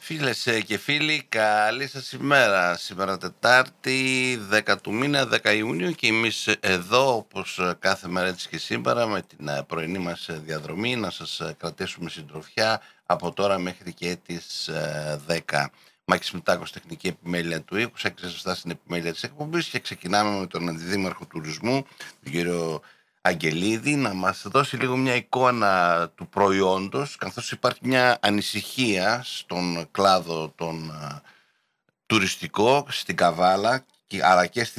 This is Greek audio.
Φίλες και φίλοι, καλή σας ημέρα. Σήμερα Τετάρτη, 10 του μήνα, 10 Ιουνίου και εμείς εδώ, όπως κάθε μέρα έτσι και σήμερα, με την πρωινή μας διαδρομή, να σας κρατήσουμε συντροφιά από τώρα μέχρι και τις 10. Μάκης Μητάκος, τεχνική επιμέλεια του ήχου, Σάκης Ζεστά στην επιμέλεια της εκπομπής και ξεκινάμε με τον Αντιδήμαρχο Τουρισμού, τον κύριο Αγγελίδη, να μας δώσει λίγο μια εικόνα του προϊόντος, καθώς υπάρχει μια ανησυχία στον κλάδο τον τουριστικό, στην Καβάλα, αλλά και στη